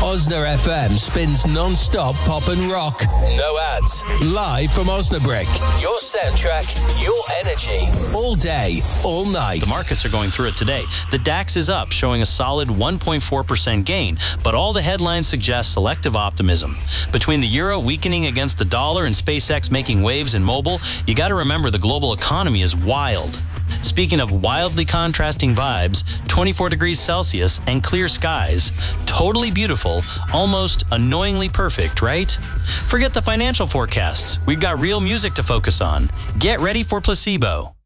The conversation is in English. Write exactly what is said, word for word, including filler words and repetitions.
Osna F M spins non-stop pop and rock. No ads. Live from Osnabrück. Your soundtrack, your energy. All day, all night. The markets are going through it today. The DAX is up, showing a solid one point four percent gain, but all the headlines suggest selective optimism. Between the euro weakening against the dollar and SpaceX making waves in mobile, you got to remember the global economy is wild. Speaking of wildly contrasting vibes, twenty-four degrees Celsius and clear skies. Totally beautiful, almost annoyingly perfect, right? Forget the financial forecasts. We've got real music to focus on. Get ready for Placebo.